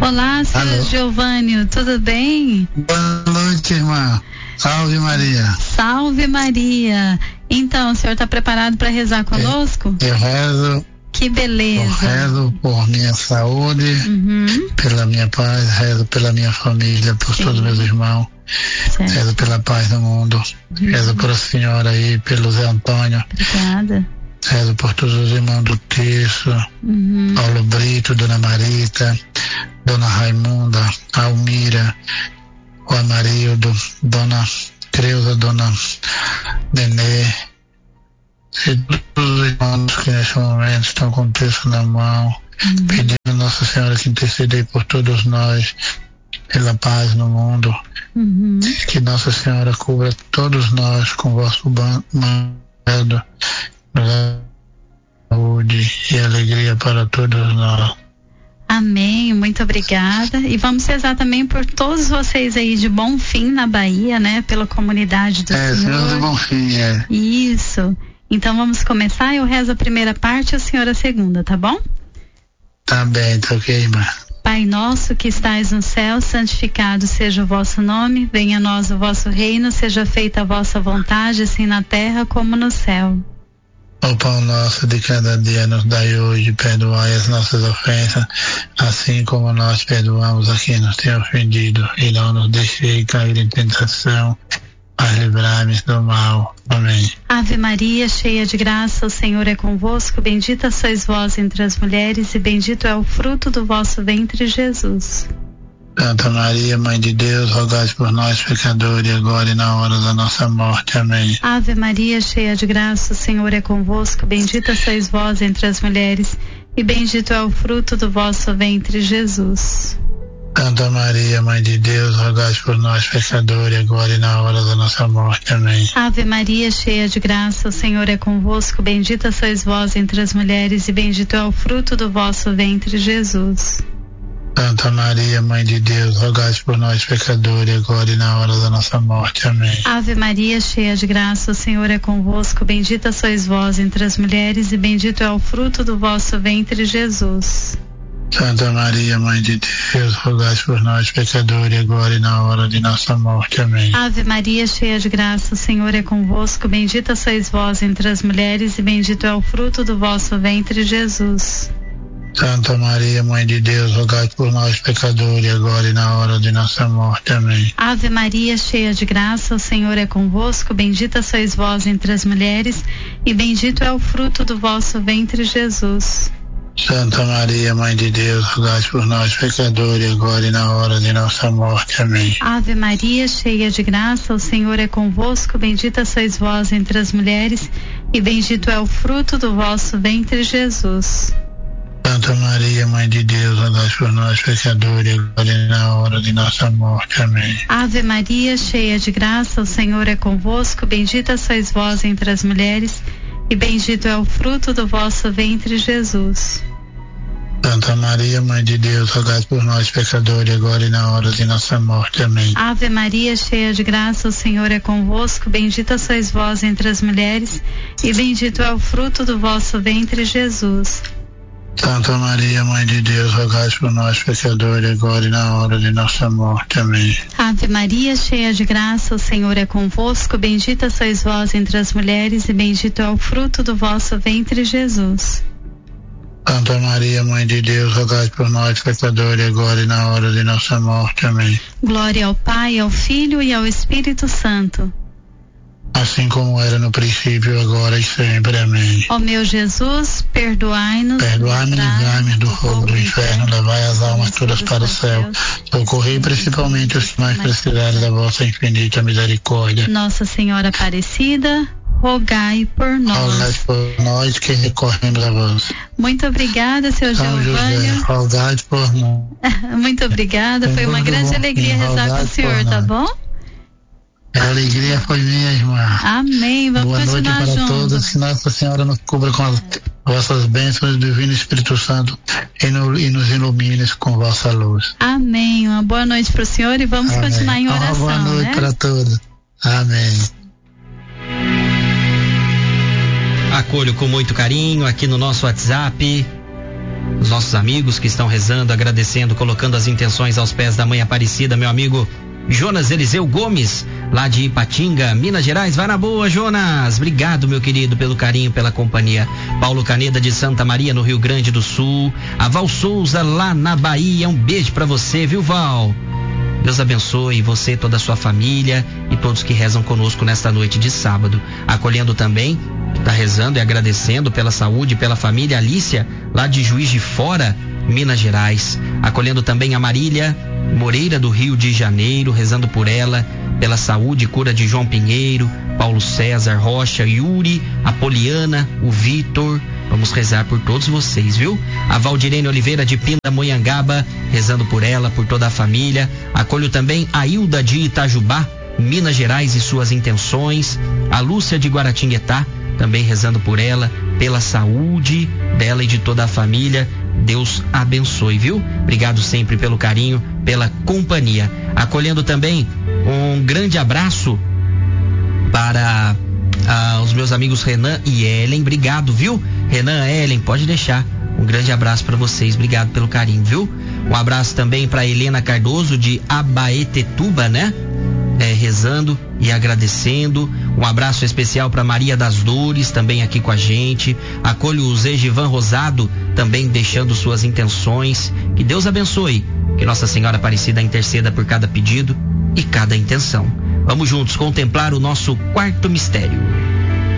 Olá, senhor Giovânio, tudo bem? Boa noite, irmã. Salve Maria. Salve Maria. Então, o senhor está preparado para rezar conosco? Eu rezo. Que beleza. Eu rezo por minha saúde, pela minha paz, rezo pela minha família, por todos meus irmãos. Certo. Rezo pela paz no mundo. Rezo por a senhora aí, pelo Zé Antônio. Obrigada. Rezo por todos os irmãos do Terço, Paulo Brito, Dona Marita, Dona Raimunda, Almira, o Amarildo, Dona Creuza, Dona Nenê, e todos os irmãos que neste momento estão com o terço na mão, pedindo a Nossa Senhora que interceda por todos nós, pela paz no mundo, que Nossa Senhora cubra todos nós com o vosso manto, saúde e alegria para todos nós. Amém, muito obrigada. E vamos rezar também por todos vocês aí de Bonfim, na Bahia, né? Pela comunidade do Senhor. Senhor de Bonfim, Isso. Então vamos começar, eu rezo a primeira parte e o senhor a segunda, tá bom? Tá bem, tá ok, irmã. Pai nosso que estais no céu, santificado seja o vosso nome, venha a nós o vosso reino, seja feita a vossa vontade, assim na terra como no céu. O pão nosso de cada dia nos dai hoje, perdoai as nossas ofensas, assim como nós perdoamos a quem nos tem ofendido, e não nos deixei cair em tentação, mas livrai-nos do mal. Amém. Ave Maria, cheia de graça, o Senhor é convosco, bendita sois vós entre as mulheres, e bendito é o fruto do vosso ventre, Jesus. Santa Maria, Mãe de Deus, rogai por nós, pecadores, agora e na hora da nossa morte. Amém. Ave Maria, cheia de graça, o Senhor é convosco, bendita sois vós entre as mulheres, e bendito é o fruto do vosso ventre, Jesus. Santa Maria, Mãe de Deus, rogai por nós, pecadores, agora e na hora da nossa morte. Amém. Ave Maria, cheia de graça, o Senhor é convosco, bendita sois vós entre as mulheres, e bendito é o fruto do vosso ventre, Jesus. Santa Maria, Mãe de Deus, rogai por nós, pecadores, agora e na hora da nossa morte. Amém. Ave Maria, cheia de graça, o Senhor é convosco, bendita sois vós entre as mulheres, e bendito é o fruto do vosso ventre, Jesus. Santa Maria, Mãe de Deus, rogai por nós, pecadores, agora e na hora de nossa morte. Amém. Ave Maria, cheia de graça, o Senhor é convosco, bendita sois vós entre as mulheres, e bendito é o fruto do vosso ventre, Jesus. Santa Maria, Mãe de Deus, rogai por nós, pecadores, agora e na hora de nossa morte. Amém. Ave Maria, cheia de graça, o Senhor é convosco, bendita sois vós entre as mulheres, e bendito é o fruto do vosso ventre, Jesus. Santa Maria, Mãe de Deus, rogai por nós, pecadores, agora e na hora de nossa morte. Amém. Ave Maria, cheia de graça, o Senhor é convosco, bendita sois vós entre as mulheres, e bendito é o fruto do vosso ventre, Jesus. Santa Maria, Mãe de Deus, rogai por nós, pecadores, agora e na hora de nossa morte. Amém. Ave Maria, cheia de graça, o Senhor é convosco, bendita sois vós entre as mulheres, e bendito é o fruto do vosso ventre, Jesus. Santa Maria, Mãe de Deus, rogai por nós, pecadores, agora e na hora de nossa morte. Amém. Ave Maria, cheia de graça, o Senhor é convosco, bendita sois vós entre as mulheres, e bendito é o fruto do vosso ventre, Jesus. Santa Maria, Mãe de Deus, rogai por nós, pecadores, agora e na hora de nossa morte. Amém. Ave Maria, cheia de graça, o Senhor é convosco, bendita sois vós entre as mulheres, e bendito é o fruto do vosso ventre, Jesus. Santa Maria, Mãe de Deus, rogai por nós, pecadores, agora e na hora de nossa morte. Amém. Glória ao Pai, ao Filho e ao Espírito Santo. Assim como era no princípio, agora e sempre. Amém. Ó meu Jesus, perdoai-nos. Perdoai-me, livrai-me do fogo do inferno, levai as almas todas para o céu. Socorrei principalmente os que mais precisarem da vossa infinita misericórdia. Nossa Senhora Aparecida, rogai por nós. Rogai por nós que recorremos a vós. Muito obrigada, seu Giovânio. Rogai por nós. Muito obrigada, foi uma grande alegria rezar com o senhor, tá bom? A alegria foi minha, irmã. Amém. Vamos boa continuar noite para juntos. todos. Que Nossa Senhora nos cubra com as vossas bênçãos, Divino Espírito Santo, e nos ilumine com vossa luz. Amém. Uma boa noite para o senhor e vamos continuar em oração. Uma boa noite para todos. Amém. Acolho com muito carinho aqui no nosso WhatsApp os nossos amigos que estão rezando, agradecendo, colocando as intenções aos pés da Mãe Aparecida, meu amigo Jonas Eliseu Gomes, lá de Ipatinga, Minas Gerais. Vai na boa, Jonas. Obrigado, meu querido, pelo carinho, pela companhia. Paulo Caneda de Santa Maria, no Rio Grande do Sul. A Val Souza, lá na Bahia. Um beijo pra você, viu, Val? Deus abençoe você, toda a sua família e todos que rezam conosco nesta noite de sábado. Acolhendo também, que está rezando e agradecendo pela saúde, pela família, Alícia, lá de Juiz de Fora, Minas Gerais. Acolhendo também a Marília Moreira, do Rio de Janeiro, rezando por ela, pela saúde e cura de João Pinheiro, Paulo César Rocha, Yuri, a Poliana, o Vitor. Vamos rezar por todos vocês, viu? A Valdirene Oliveira de Pindamonhangaba, rezando por ela, por toda a família. Acolho também a Hilda de Itajubá, Minas Gerais, e suas intenções. A Lúcia de Guaratinguetá, também rezando por ela, pela saúde dela e de toda a família. Deus abençoe, viu? Obrigado sempre pelo carinho, pela companhia. Acolhendo também um grande abraço para os meus amigos Renan e Ellen. Obrigado, viu? Renan, Ellen, pode deixar. Um grande abraço para vocês. Obrigado pelo carinho, viu? Um abraço também para Helena Cardoso de Abaetetuba, né? Rezando e agradecendo. Um abraço especial para Maria das Dores, também aqui com a gente. Acolho o Zé Givan Rosado, também deixando suas intenções. Que Deus abençoe, que Nossa Senhora Aparecida interceda por cada pedido e cada intenção. Vamos juntos contemplar o nosso quarto mistério.